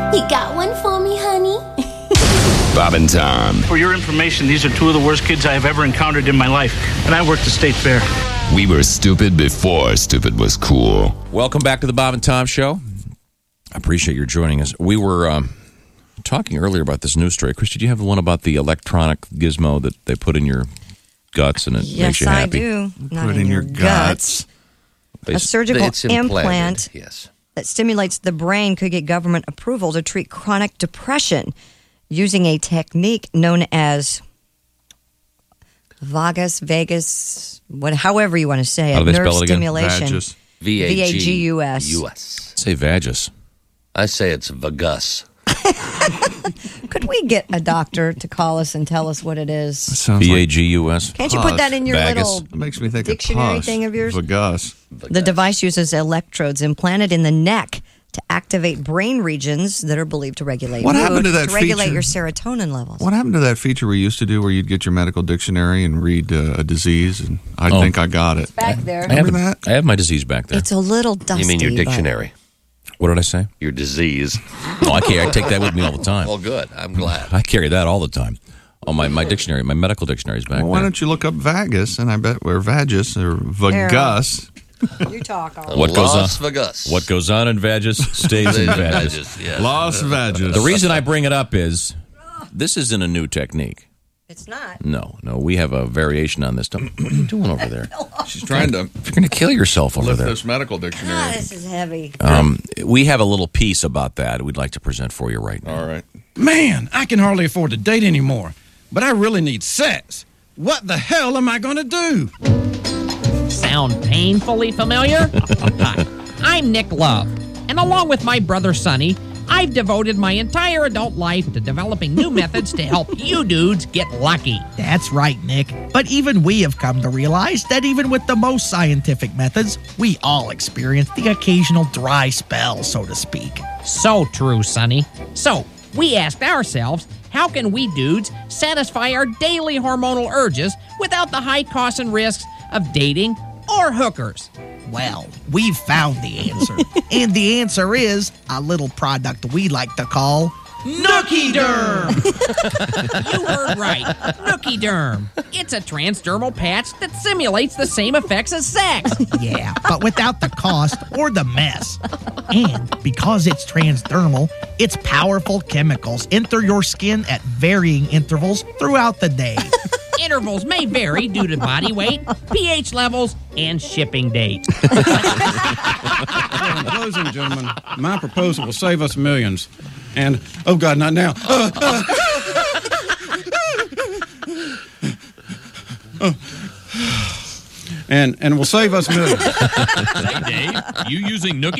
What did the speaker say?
You got one for me, honey? Bob and Tom. For your information, these are two of the worst kids I have ever encountered in my life, and I worked the state fair. We were stupid before stupid was cool. Welcome back to the Bob and Tom Show. I appreciate your joining us. We were talking earlier about this news story. Chris, did you have the one about the electronic gizmo that they put in your guts and it makes you happy? Yes, I do. Not Put in your guts. A surgical It's implanted, implant yes. that stimulates the brain could get government approval to treat chronic depression using a technique known as vagus, however you want to say it. How do they nerve spell it again? stimulation. Vagus. V-A-G-U-S. U.S. Say vagus. I say it's vagus. Could we get a doctor to call us and tell us what it is? Sounds like V-A-G-U-S. Can't you put that in your Vagus. little it makes me think dictionary of pus. thing of yours? Vagus. The device uses electrodes implanted in the neck to activate brain regions that are believed to regulate What mood, happened to that regulate feature? your serotonin levels. What happened to that feature we used to do where you'd get your medical dictionary and read a disease? And I think I got it. Back there. Remember that? I have my disease back there. It's a little dusty. You mean your but- dictionary? What did I say? Your disease. Oh, I take that with me all the time. Well, good. I'm glad. I carry that all the time. Oh, my dictionary, my medical dictionary is back Well, why there. don't you look up vagus? And I bet we're vagus or vagus. You talk all What goes Las on? Vegas. What goes on in Vagus stays in Vagus. Yes. Las Vagus. The reason I bring it up is this isn't a new technique. It's not. No, we have a variation on this. What are you doing over there? She's trying to You're going to kill yourself over lift there. this medical dictionary. This is heavy. We have a little piece about that we'd like to present for you right now. All right. Man, I can hardly afford to date anymore, but I really need sex. What the hell am I going to do? Sound painfully familiar? Hi, I'm Nick Love, and along with my brother Sonny, I've devoted my entire adult life to developing new methods to help you dudes get lucky. That's right, Nick. But even we have come to realize that even with the most scientific methods, we all experience the occasional dry spell, so to speak. So true, Sonny. So, we asked ourselves, how can we dudes satisfy our daily hormonal urges without the high costs and risks of dating or hookers? Well, we've found the answer. And the answer is a little product we like to call Nookie Derm. You heard right. Nookie Derm. It's a transdermal patch that simulates the same effects as sex. Yeah, but without the cost or the mess. And because it's transdermal, its powerful chemicals enter your skin at varying intervals throughout the day. Intervals may vary due to body weight, pH levels, and shipping date. In closing, gentlemen, my proposal will save us millions. And, oh God, not now. And will save us millions. Hey, Dave, you using Nookie?